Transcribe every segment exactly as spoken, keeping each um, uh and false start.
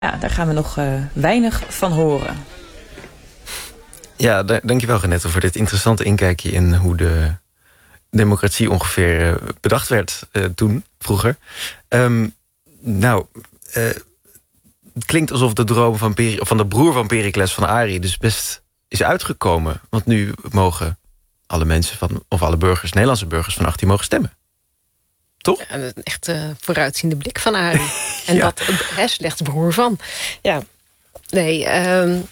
Ja, daar gaan we nog uh, weinig van horen. Ja, d- dankjewel Renette voor dit interessante inkijkje in hoe de democratie ongeveer uh, bedacht werd uh, toen, vroeger. Um, nou, uh, het klinkt alsof de droom van, Peri- van de broer van Pericles van Arie dus best is uitgekomen. Want nu mogen alle mensen van, of alle burgers, Nederlandse burgers van achttien mogen stemmen. Toch? Ja, een echt uh, vooruitziende blik van Arie. En ja. dat hij is slechts broer van. Ja, nee, um,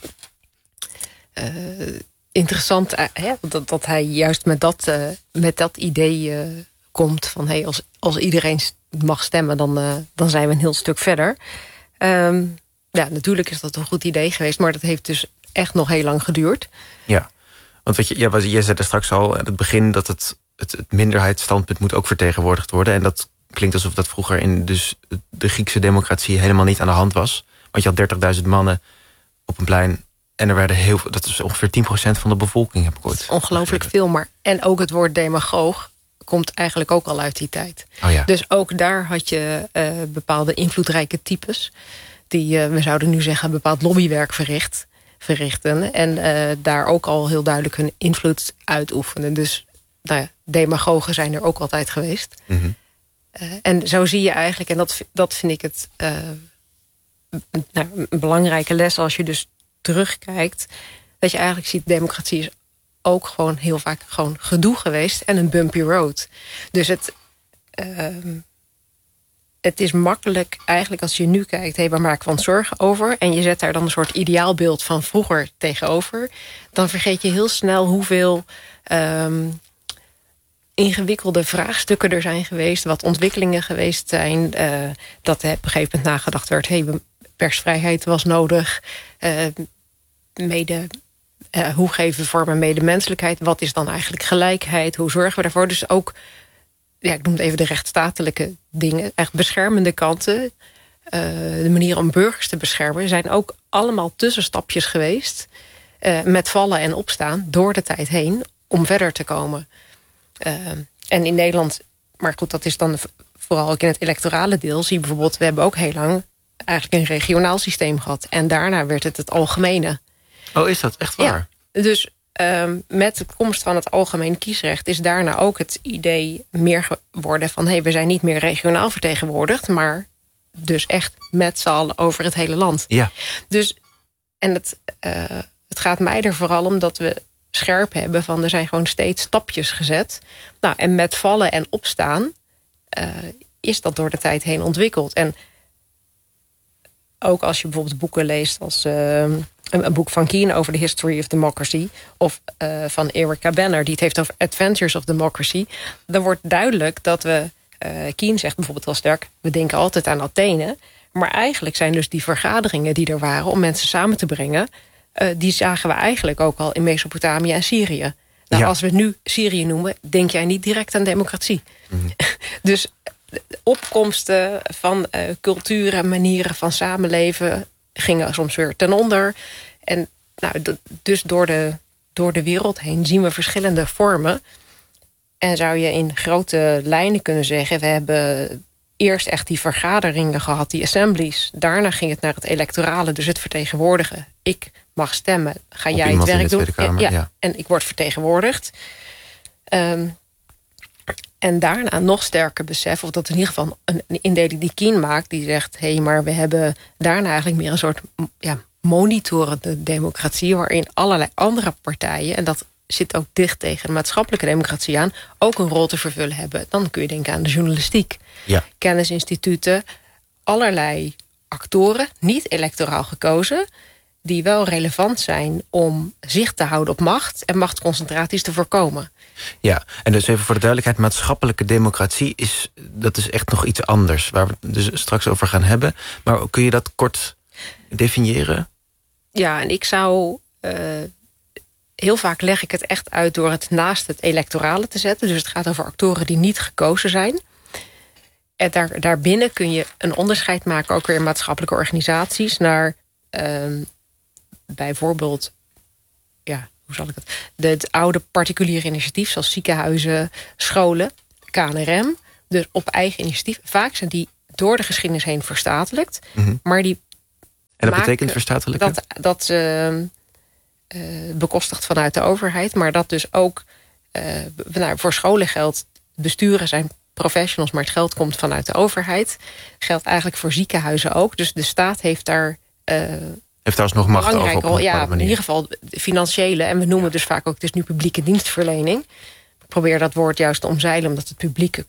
uh, interessant uh, hè, dat, dat hij juist met dat, uh, met dat idee uh, komt van hey, als, als iedereen mag stemmen, dan, uh, dan zijn we een heel stuk verder. Um, ja, natuurlijk is dat een goed idee geweest, maar dat heeft dus echt nog heel lang geduurd. Ja, want wat je, ja, wat je zei er straks al aan het begin dat het Het, het minderheidsstandpunt moet ook vertegenwoordigd worden. En dat klinkt alsof dat vroeger in dus de Griekse democratie helemaal niet aan de hand was. Want je had dertigduizend mannen op een plein. En er werden heel veel, dat is ongeveer tien procent van de bevolking, heb ik ooit. Ongelooflijk veel, maar en ook het woord demagoog komt eigenlijk ook al uit die tijd. Oh ja. Dus ook daar had je uh, bepaalde invloedrijke types die, uh, we zouden nu zeggen, bepaald lobbywerk verricht, verrichten. En uh, daar ook al heel duidelijk hun invloed uitoefenen. Dus nou ja, demagogen zijn er ook altijd geweest. Mm-hmm. Uh, en zo zie je eigenlijk, en dat, dat vind ik het uh, nou, een belangrijke les als je dus terugkijkt, dat je eigenlijk ziet, democratie is ook gewoon heel vaak gewoon gedoe geweest en een bumpy road. Dus het, uh, het is makkelijk eigenlijk als je nu kijkt, hey, waar maken we ons zorgen over? En je zet daar dan een soort ideaalbeeld van vroeger tegenover. Dan vergeet je heel snel hoeveel Um, ingewikkelde vraagstukken er zijn geweest, wat ontwikkelingen geweest zijn, uh, dat er op een gegeven moment nagedacht werd, hey, persvrijheid was nodig, uh, mede, uh, hoe geven we vorm aan medemenselijkheid, wat is dan eigenlijk gelijkheid, hoe zorgen we daarvoor? Dus ook, ja, ik noem het even de rechtsstatelijke dingen, echt beschermende kanten, uh, de manier om burgers te beschermen, zijn ook allemaal tussenstapjes geweest, uh, met vallen en opstaan, door de tijd heen, om verder te komen. Uh, en in Nederland, maar goed, dat is dan vooral ook in het electorale deel, zie je bijvoorbeeld, we hebben ook heel lang eigenlijk een regionaal systeem gehad. En daarna werd het het algemene. Oh, is dat echt waar? Ja, dus um, met de komst van het algemeen kiesrecht is daarna ook het idee meer geworden van, hé, hey, we zijn niet meer regionaal vertegenwoordigd, maar dus echt met z'n allen over het hele land. Ja. Dus, en het, uh, het gaat mij er vooral om dat we scherp hebben van er zijn gewoon steeds stapjes gezet. Nou, en met vallen en opstaan uh, is dat door de tijd heen ontwikkeld. En ook als je bijvoorbeeld boeken leest als uh, een, een boek van Keane over de History of Democracy, of uh, van Erica Banner die het heeft over Adventures of Democracy, dan wordt duidelijk dat we, uh, Keane zegt bijvoorbeeld heel sterk, we denken altijd aan Athene, maar eigenlijk zijn dus die vergaderingen die er waren om mensen samen te brengen, Uh, die zagen we eigenlijk ook al in Mesopotamië en Syrië. Nou, ja. Als we nu Syrië noemen, denk jij niet direct aan democratie. Mm-hmm. Dus opkomsten van uh, culturen, manieren van samenleven gingen soms weer ten onder. En nou, d- dus door de, door de wereld heen zien we verschillende vormen. En zou je in grote lijnen kunnen zeggen, we hebben eerst echt die vergaderingen gehad, die assemblies. Daarna ging het naar het electorale, dus het vertegenwoordigen. Ik mag stemmen, ga Op jij het werk doen? Kamer, ja, ja. En ik word vertegenwoordigd. Um, en daarna nog sterker besef, of dat in ieder geval een, een indeling die Keane maakt, die zegt, hé, hey, maar we hebben daarna eigenlijk meer een soort ja, monitorende democratie, waarin allerlei andere partijen, en dat zit ook dicht tegen de maatschappelijke democratie aan, ook een rol te vervullen hebben. Dan kun je denken aan de journalistiek, ja. kennisinstituten, allerlei actoren, niet electoraal gekozen, die wel relevant zijn om zicht te houden op macht en machtsconcentraties te voorkomen. Ja, en dus even voor de duidelijkheid, maatschappelijke democratie is, dat is echt nog iets anders, waar we het dus straks over gaan hebben. Maar kun je dat kort definiëren? Ja, en ik zou Uh, heel vaak leg ik het echt uit door het naast het electorale te zetten. Dus het gaat over actoren die niet gekozen zijn. En daar, daarbinnen kun je een onderscheid maken, ook weer in maatschappelijke organisaties, naar uh, bijvoorbeeld, ja, hoe zal ik het? De, het oude particuliere initiatief, zoals ziekenhuizen, scholen, K N R M. Dus op eigen initiatief. Vaak zijn die door de geschiedenis heen verstatelijkt. Mm-hmm. Maar die En dat betekent verstatelijken? Dat, dat uh, uh, bekostigt vanuit de overheid. Maar dat dus ook uh, nou, voor scholen geldt. Besturen zijn professionals, maar het geld komt vanuit de overheid. Geldt eigenlijk voor ziekenhuizen ook. Dus de staat heeft daar... Uh, heeft daar alsnog macht over op een ja, manier. In ieder geval de financiële. En we noemen ja. dus vaak ook, het is nu publieke dienstverlening. Ik probeer dat woord juist te omzeilen, omdat het publieke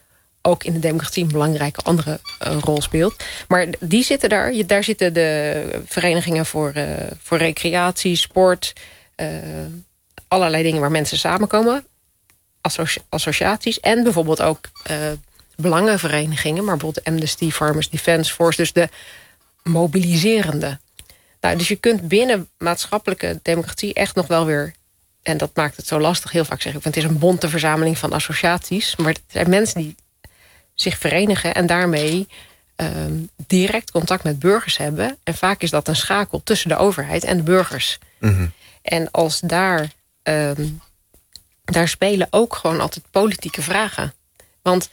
ook in de democratie een belangrijke andere uh, rol speelt. Maar die zitten daar. Je, daar zitten de verenigingen voor, uh, voor recreatie, sport, uh, allerlei dingen waar mensen samenkomen. Associ- associaties en bijvoorbeeld ook uh, belangenverenigingen, maar bijvoorbeeld Amnesty, Farmers Defence Force, dus de mobiliserende. Nou, dus je kunt binnen maatschappelijke democratie echt nog wel weer, en dat maakt het zo lastig, heel vaak zeg ik, want het is een bonte verzameling van associaties, maar het zijn mensen die zich verenigen en daarmee um, direct contact met burgers hebben. En vaak is dat een schakel tussen de overheid en de burgers. Mm-hmm. En als daar, um, daar spelen ook gewoon altijd politieke vragen. Want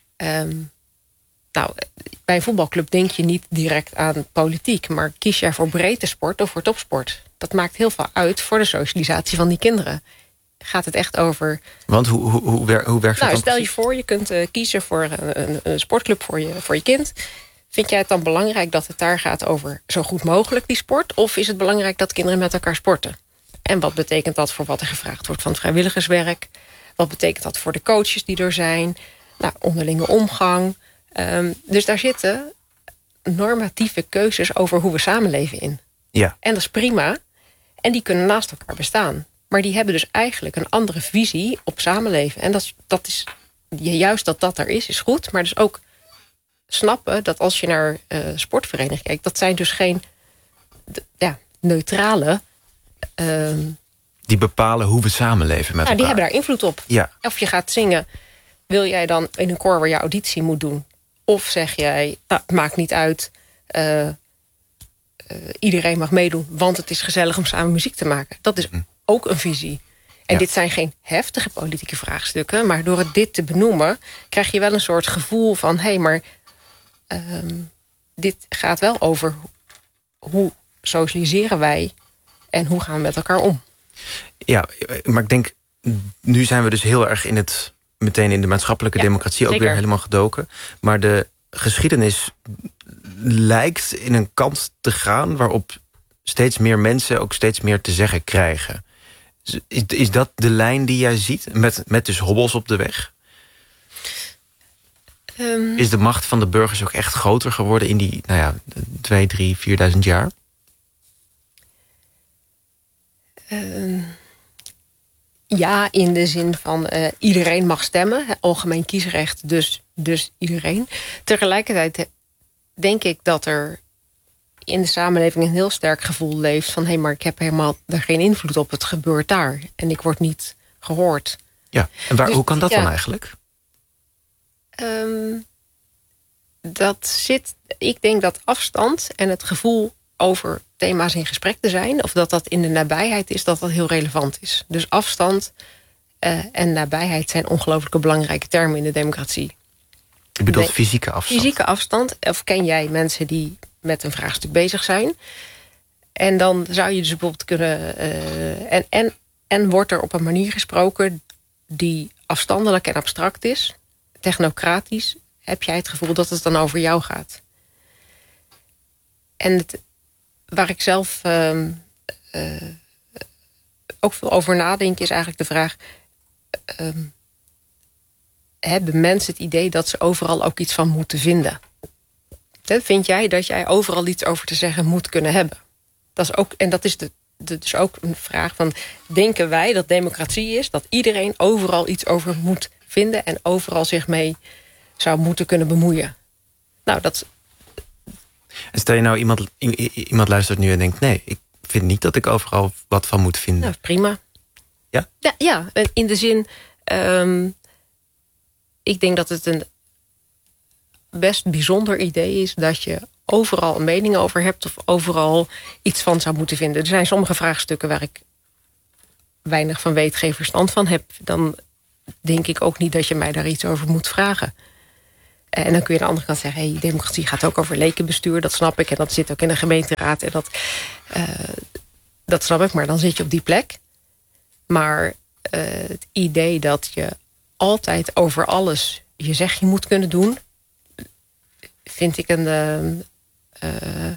um, nou, bij een voetbalclub denk je niet direct aan politiek, maar kies jij voor breedte sport of voor topsport? Dat maakt heel veel uit voor de socialisatie van die kinderen. Gaat het echt over... Want hoe, hoe, hoe, wer, hoe werkt nou, dat dan? Stel je voor, je kunt uh, kiezen voor een, een, een sportclub voor je, voor je kind. Vind jij het dan belangrijk dat het daar gaat over zo goed mogelijk die sport? Of is het belangrijk dat kinderen met elkaar sporten? En wat betekent dat voor wat er gevraagd wordt van het vrijwilligerswerk? Wat betekent dat voor de coaches die er zijn? Nou, onderlinge omgang. Um, dus daar zitten normatieve keuzes over hoe we samenleven in. Ja. En dat is prima. En die kunnen naast elkaar bestaan. Maar die hebben dus eigenlijk een andere visie op samenleven. En dat, dat is, juist dat dat er is, is goed. Maar dus ook snappen dat als je naar uh, sportverenigingen kijkt, dat zijn dus geen d- ja, neutrale... Uh, die bepalen hoe we samenleven met nou, elkaar. Die hebben daar invloed op. Ja. Of je gaat zingen, wil jij dan in een koor waar je auditie moet doen? Of zeg jij, nou, het maakt niet uit... Uh, uh, iedereen mag meedoen, want het is gezellig om samen muziek te maken. Dat is... Mm. Ook een visie. En ja. dit zijn geen heftige politieke vraagstukken, maar door het dit te benoemen krijg je wel een soort gevoel van, hé, hey, maar um, dit gaat wel over hoe socialiseren wij en hoe gaan we met elkaar om. Ja, maar ik denk, nu zijn we dus heel erg in het, meteen in de maatschappelijke ja, democratie ook zeker. Weer helemaal gedoken. Maar de geschiedenis lijkt in een kant te gaan waarop steeds meer mensen ook steeds meer te zeggen krijgen. Is, is dat de lijn die jij ziet? Met, met dus hobbels op de weg? Um, is de macht van de burgers ook echt groter geworden in die, nou ja, twee, drie, vierduizend jaar? Um, ja, in de zin van uh, iedereen mag stemmen. Algemeen kiesrecht, dus, dus iedereen. Tegelijkertijd denk ik dat er in de samenleving een heel sterk gevoel leeft van, hé, hey, maar ik heb helemaal daar geen invloed op. Het gebeurt daar. En ik word niet gehoord. Ja, en waar, dus, hoe kan dat ja, dan eigenlijk? Um, dat zit, ik denk dat afstand en het gevoel over thema's in gesprek te zijn, of dat dat in de nabijheid is, dat dat heel relevant is. Dus afstand uh, en nabijheid zijn ongelooflijk belangrijke termen in de democratie. Je bedoelt nee, fysieke afstand? Fysieke afstand. Of ken jij mensen die met een vraagstuk bezig zijn? En dan zou je dus bijvoorbeeld kunnen... Uh, en, en, en wordt er op een manier gesproken die afstandelijk en abstract is, technocratisch, heb jij het gevoel dat het dan over jou gaat. En het, waar ik zelf uh, uh, ook veel over nadenk, is eigenlijk de vraag, Uh, hebben mensen het idee dat ze overal ook iets van moeten vinden? Vind jij dat jij overal iets over te zeggen moet kunnen hebben? Dat is ook, en dat is de, de, dus ook een vraag van, denken wij dat democratie is, dat iedereen overal iets over moet vinden en overal zich mee zou moeten kunnen bemoeien? Nou, dat... En stel je nou, iemand, iemand luistert nu en denkt, nee, ik vind niet dat ik overal wat van moet vinden. Nou, prima. Ja? Ja, ja, in de zin, Um, ik denk dat het een best bijzonder idee is dat je overal een mening over hebt of overal iets van zou moeten vinden. Er zijn sommige vraagstukken waar ik weinig van weet, geen verstand van heb. Dan denk ik ook niet dat je mij daar iets over moet vragen. En dan kun je aan de andere kant zeggen, hey, democratie gaat ook over lekenbestuur, dat snap ik. En dat zit ook in de gemeenteraad. En dat, uh, dat snap ik, maar dan zit je op die plek. Maar uh, het idee dat je altijd over alles je zegje moet kunnen doen, vind ik een uh, uh,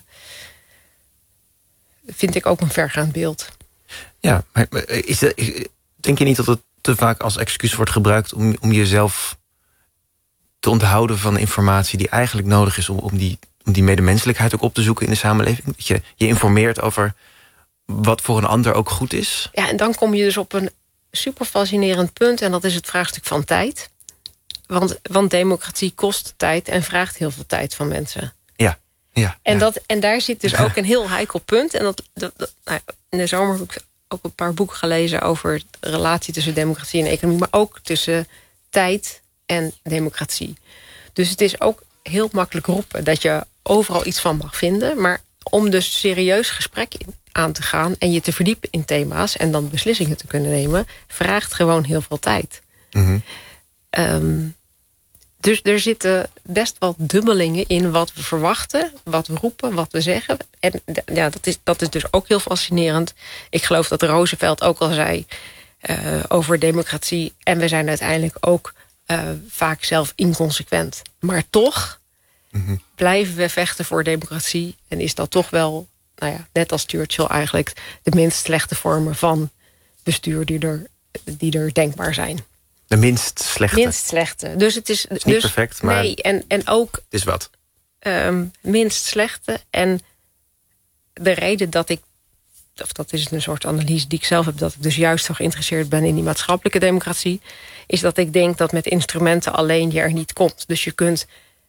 vind ik ook een vergaand beeld. Ja, maar is dat, is, denk je niet dat het te vaak als excuus wordt gebruikt om, om jezelf te onthouden van informatie die eigenlijk nodig is om, om, die, om die medemenselijkheid ook op te zoeken in de samenleving? Dat je je informeert over wat voor een ander ook goed is? Ja, en dan kom je dus op een super fascinerend punt, en dat is het vraagstuk van tijd. Want, want democratie kost tijd en vraagt heel veel tijd van mensen. Ja, ja. En, ja. Dat, en daar zit dus ook een heel heikel punt. En dat, dat, dat nou, in de zomer heb ik ook een paar boeken gelezen over de relatie tussen democratie en economie, maar ook tussen tijd en democratie. Dus het is ook heel makkelijk roepen dat je overal iets van mag vinden, maar om dus serieus gesprek aan te gaan en je te verdiepen in thema's en dan beslissingen te kunnen nemen, vraagt gewoon heel veel tijd. Mm-hmm. Um, dus er zitten best wel dubbelingen in wat we verwachten, wat we roepen, wat we zeggen. En ja, dat is, dat is dus ook heel fascinerend. Ik geloof dat Roosevelt ook al zei uh, over democratie, en we zijn uiteindelijk ook uh, vaak zelf inconsequent. Maar toch mm-hmm. blijven we vechten voor democratie en is dat toch wel, nou ja, net als Churchill eigenlijk, de minst slechte vormen van bestuur die er, die er denkbaar zijn. De minst slechte. Minst slechte. Dus het is, het is niet dus, perfect, maar nee, en, en ook het is wat. Um, minst slechte. En de reden dat ik, of dat is een soort analyse die ik zelf heb, dat ik dus juist zo geïnteresseerd ben in die maatschappelijke democratie, is dat ik denk dat met instrumenten alleen je er niet komt. Dus je kunt,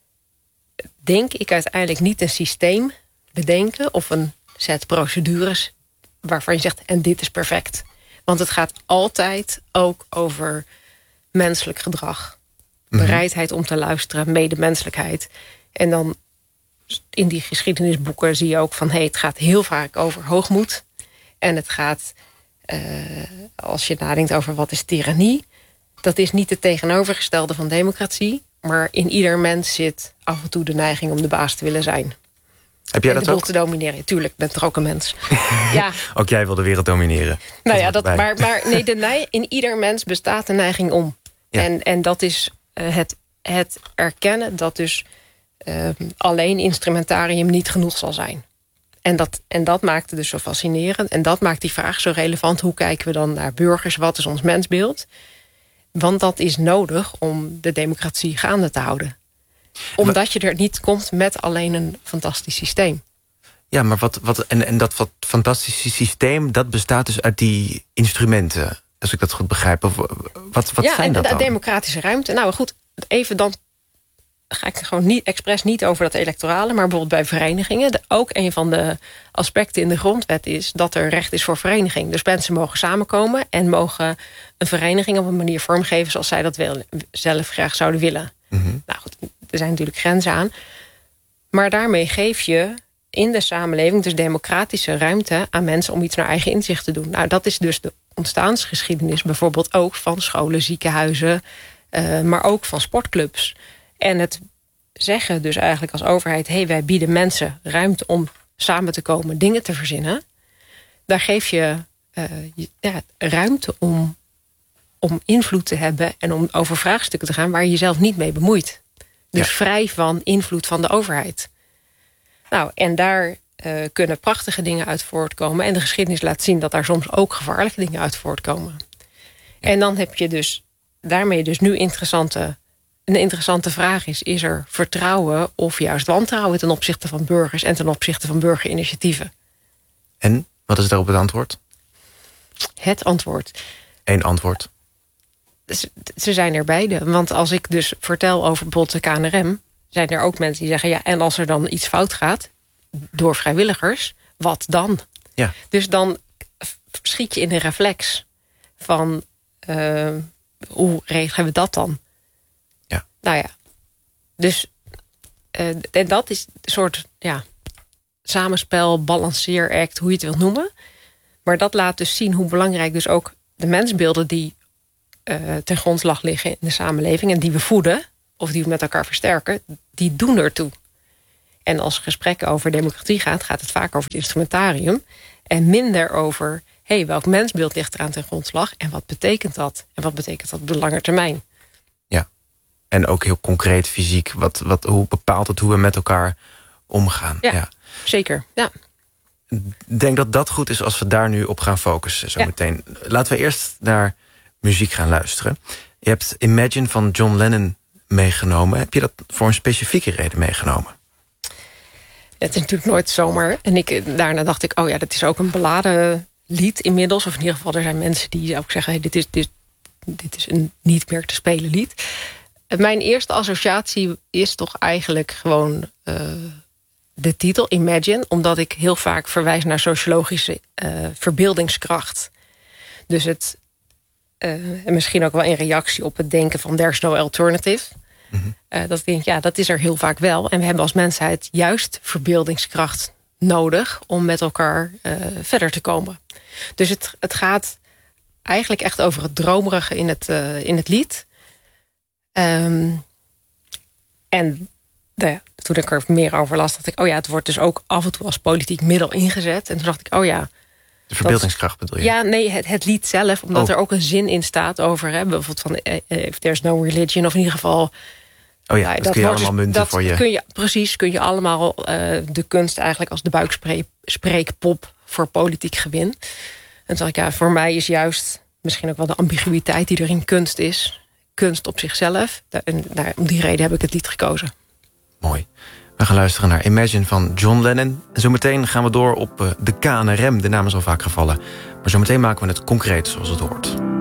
denk ik, uiteindelijk niet een systeem bedenken of een set procedures waarvan je zegt, en dit is perfect. Want het gaat altijd ook over menselijk gedrag. Bereidheid om te luisteren, medemenselijkheid. En dan in die geschiedenisboeken zie je ook van, hey, het gaat heel vaak over hoogmoed. En het gaat, uh, als je nadenkt over wat is tirannie, dat is niet het tegenovergestelde van democratie, maar in ieder mens zit af en toe de neiging om de baas te willen zijn. Heb jij en dat de boel ook? te domineren. Ja, tuurlijk, ik ben toch ook een mens. Ja. Ook jij wil de wereld domineren. Nou ja, dat, maar, maar nee, de neig, in ieder mens bestaat de neiging om. Ja. En, en dat is uh, het, het erkennen dat dus uh, alleen instrumentarium niet genoeg zal zijn. En dat, en dat maakt het dus zo fascinerend. En dat maakt die vraag zo relevant. Hoe kijken we dan naar burgers? Wat is ons mensbeeld? Want dat is nodig om de democratie gaande te houden. Omdat maar, je er niet komt met alleen een fantastisch systeem. Ja, maar wat, wat, en, en dat wat fantastische systeem, dat bestaat dus uit die instrumenten. Als ik dat goed begrijp. Of, wat wat ja, zijn en dat de dan? democratische ruimte. Nou goed, even dan ga ik gewoon niet expres niet over dat electorale, maar bijvoorbeeld bij verenigingen. De, ook een van de aspecten in de grondwet is dat er recht is voor vereniging. Dus mensen mogen samenkomen en mogen een vereniging op een manier vormgeven zoals zij dat wil, zelf graag zouden willen. Mm-hmm. Nou goed, er zijn natuurlijk grenzen aan. Maar daarmee geef je in de samenleving dus democratische ruimte aan mensen om iets naar eigen inzicht te doen. Nou, dat is dus de ontstaansgeschiedenis bijvoorbeeld ook van scholen, ziekenhuizen, uh, maar ook van sportclubs. En het zeggen dus eigenlijk als overheid, hey, wij bieden mensen ruimte om samen te komen, dingen te verzinnen. Daar geef je uh, ja, ruimte om, om invloed te hebben en om over vraagstukken te gaan waar je jezelf niet mee bemoeit. Dus ja. vrij van invloed van de overheid. Nou, en daar uh, kunnen prachtige dingen uit voortkomen. En de geschiedenis laat zien dat daar soms ook gevaarlijke dingen uit voortkomen. Ja. En dan heb je dus daarmee dus nu interessante, een interessante vraag is, is er vertrouwen of juist wantrouwen ten opzichte van burgers en ten opzichte van burgerinitiatieven? En wat is daarop het antwoord? Het antwoord. Eén antwoord. Ze zijn er beide. Want als ik dus vertel over bijvoorbeeld de K N R M, zijn er ook mensen die zeggen, ja, en als er dan iets fout gaat door vrijwilligers, wat dan? Ja. Dus dan schiet je in een reflex van uh, hoe regelen we dat dan? Ja. Nou ja, dus uh, en dat is een soort ja, samenspel, balanceeract, hoe je het wilt noemen. Maar dat laat dus zien hoe belangrijk dus ook de mensbeelden die uh, ten grondslag liggen in de samenleving en die we voeden of die we met elkaar versterken, die doen ertoe. En als gesprekken over democratie gaat, gaat het vaak over het instrumentarium en minder over, hé, hey, welk mensbeeld ligt eraan ten grondslag en wat betekent dat? En wat betekent dat op de lange termijn? Ja, en ook heel concreet fysiek. Wat, wat, hoe bepaalt het hoe we met elkaar omgaan? Ja, ja. zeker. Ja. Ik denk dat dat goed is als we daar nu op gaan focussen. Zo ja. meteen. Laten we eerst naar muziek gaan luisteren. Je hebt Imagine van John Lennon meegenomen. Heb je dat voor een specifieke reden meegenomen? Het is natuurlijk nooit zomaar. En ik, daarna dacht ik, oh ja, dat is ook een beladen lied inmiddels. Of in ieder geval, er zijn mensen die ook zeggen, hey, dit is, dit, dit is een niet meer te spelen lied. Mijn eerste associatie is toch eigenlijk gewoon uh, de titel, Imagine. Omdat ik heel vaak verwijs naar sociologische uh, verbeeldingskracht. Dus het, uh, en misschien ook wel in reactie op het denken van there's no alternative. Mm-hmm. Uh, dat ik denk, ja, dat is er heel vaak wel. En we hebben als mensheid juist verbeeldingskracht nodig om met elkaar uh, verder te komen. Dus het, het gaat eigenlijk echt over het dromerige in het, uh, in het lied. Um, en de, toen ik er meer over las, dacht ik, oh ja, het wordt dus ook af en toe als politiek middel ingezet. En toen dacht ik, oh ja. De verbeeldingskracht bedoel je? Ja, nee, het, het lied zelf, omdat oh. er ook een zin in staat over, hè, bijvoorbeeld van uh, if there's no religion, of in ieder geval. Oh ja, dat, dat kun je allemaal munten dat voor je. Kun je. Precies, kun je allemaal uh, de kunst eigenlijk als de buikspreekpop voor politiek gewin. En toen dacht ik, ja, voor mij is juist misschien ook wel de ambiguïteit die er in kunst is, kunst op zichzelf. En nou, om die reden heb ik het lied gekozen. Mooi. We gaan luisteren naar Imagine van John Lennon. En zometeen gaan we door op de K N R M. De naam is al vaak gevallen. Maar zometeen maken we het concreet zoals het hoort.